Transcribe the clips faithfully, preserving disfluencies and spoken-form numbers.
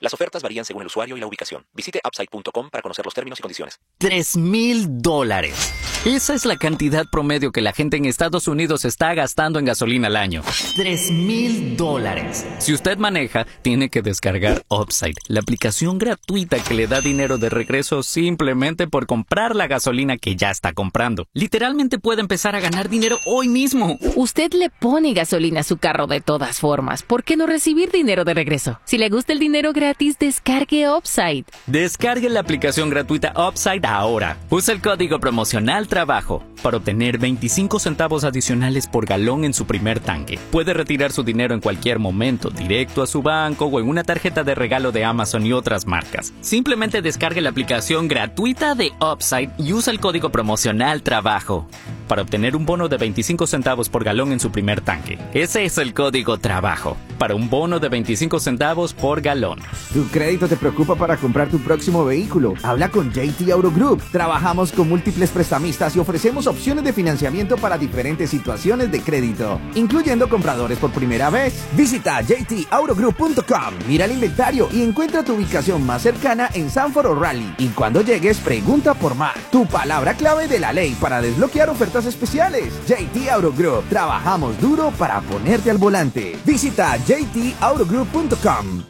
Las ofertas varían según el usuario y la ubicación. Visite upside punto com para conocer los términos y condiciones. Tres mil dólares. Esa es la cantidad promedio que la gente en Estados Unidos está gastando en gasolina al año. Tres mil dólares. Si usted maneja, tiene que descargar Upside, la aplicación gratuita que le da dinero de regreso simplemente por comprar la gasolina que ya está comprando. Literalmente puede empezar a ganar dinero hoy mismo. Usted le pone gasolina a su carro de todas formas. ¿Por qué no recibir dinero de regreso? Si le gusta el dinero gratis, descargue Upside. Descargue la aplicación gratuita Upside ahora. Usa el código promocional TRABAJO para obtener veinticinco centavos adicionales por galón en su primer tanque. Puede retirar su dinero en cualquier momento, directo a su banco o en una tarjeta de regalo de Amazon y otras marcas. Simplemente descargue la aplicación gratuita de Upside y usa el código promocional TRABAJO para obtener un bono de veinticinco centavos por galón en su primer tanque. Ese es el código TRABAJO para un bono de veinticinco centavos por galón. ¿Tu crédito te preocupa para comprar tu próximo vehículo? Habla con J T Auto Group. Trabajamos con múltiples prestamistas y ofrecemos opciones de financiamiento para diferentes situaciones de crédito, incluyendo compradores por primera vez. Visita j t auto group punto com, mira el inventario y encuentra tu ubicación más cercana en Sanford o Raleigh. Y cuando llegues, pregunta por Mark, tu palabra clave de la ley para desbloquear ofertas especiales. J T Auto Group. Trabajamos duro para ponerte al volante. Visita j t auto group punto com.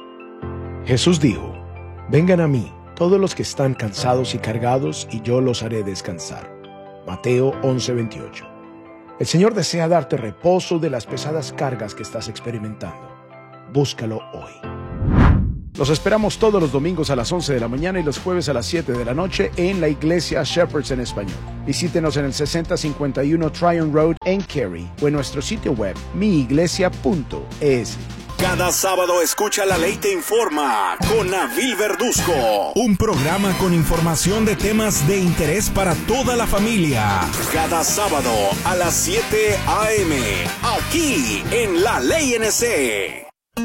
Jesús dijo: vengan a mí todos los que están cansados y cargados, y yo los haré descansar. Mateo once veintiocho. El Señor desea darte reposo de las pesadas cargas que estás experimentando. Búscalo hoy. Los esperamos todos los domingos a las once de la mañana y los jueves a las siete de la noche en la iglesia Shepherds en español. Visítenos en el sesenta cincuenta y uno Tryon Road en Cary o en nuestro sitio web mi iglesia punto e s. Cada sábado escucha La Ley Te Informa con Nabil Verduzco. Un programa con información de temas de interés para toda la familia. Cada sábado a las siete a eme aquí en La Ley N C.